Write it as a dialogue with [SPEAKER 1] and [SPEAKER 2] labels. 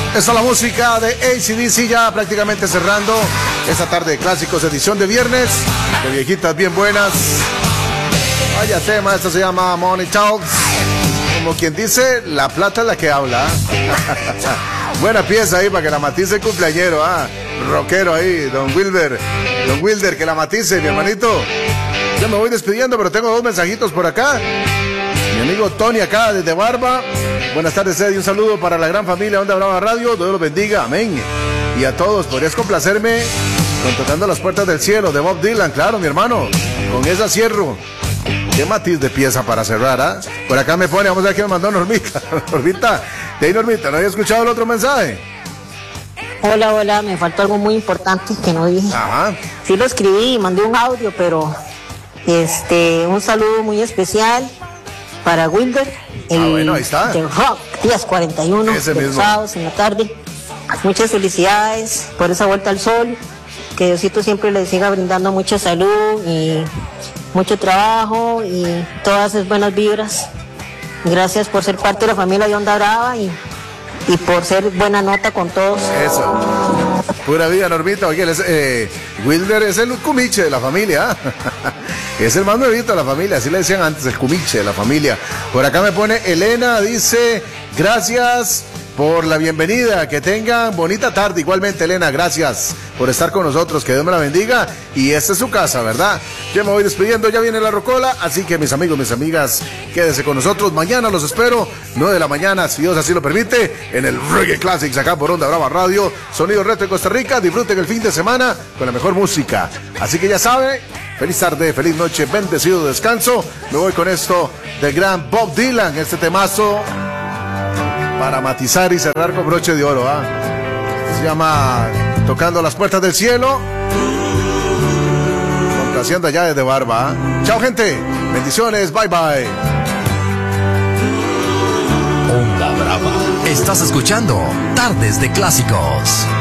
[SPEAKER 1] Esta es la música de AC/DC, ya prácticamente cerrando esta tarde de clásicos, edición de viernes, de viejitas bien buenas. Vaya tema, esto se llama Money Talks. Como quien dice, la plata es la que habla. Buena pieza ahí para que la matice el cumpleañero, rockero ahí, Don Wilder, que la matice, mi hermanito. Ya me voy despidiendo, pero tengo 2 mensajitos por acá. Mi amigo Tony acá desde Barba. Buenas tardes, Eddie. Un saludo para la gran familia Onda Brava Radio. Dios los bendiga. Amén. Y a todos, ¿podrías complacerme con Tocando las Puertas del Cielo de Bob Dylan? Claro, mi hermano. Con esa cierro. Qué matiz de pieza para cerrar, Por acá me pone, vamos a ver qué me mandó Normita. Normita, de ahí Normita, ¿no había escuchado el otro mensaje?
[SPEAKER 2] Hola, me faltó algo muy importante que no dije.
[SPEAKER 1] Ajá.
[SPEAKER 2] Sí lo escribí y mandé un audio, pero un saludo muy especial para Wilder,
[SPEAKER 1] bueno, ahí está.
[SPEAKER 2] de Rock, días 41,
[SPEAKER 1] ese
[SPEAKER 2] de los
[SPEAKER 1] mismo.
[SPEAKER 2] sábados en la tarde. Muchas felicidades por esa vuelta al sol, que Diosito siempre le siga brindando mucha salud y mucho trabajo y todas esas buenas vibras. Gracias por ser parte de la familia de Onda Brava y por ser buena nota con todos.
[SPEAKER 1] Eso. Pura vida, Normita. Oye, Wilder es el cumiche de la familia. Es el más nuevito de la familia, así le decían antes, el cumiche de la familia. Por acá me pone Elena, dice, gracias por la bienvenida, que tengan bonita tarde. Igualmente, Elena, gracias por estar con nosotros, que Dios me la bendiga. Y esta es su casa, ¿verdad? Yo me voy despidiendo, ya viene la rocola, así que mis amigos, mis amigas, quédense con nosotros. Mañana los espero, 9 de la mañana, si Dios así lo permite, en el Reggae Classics, acá por Onda Brava Radio, Sonido Retro de Costa Rica. Disfruten el fin de semana con la mejor música. Así que ya sabe, feliz tarde, feliz noche, bendecido descanso. Me voy con esto del gran Bob Dylan, este temazo para matizar y cerrar con broche de oro. Se llama Tocando las Puertas del Cielo, complaciendo allá desde Barba. Chao, gente, bendiciones, bye bye.
[SPEAKER 3] Onda Brava, estás escuchando Tardes de Clásicos.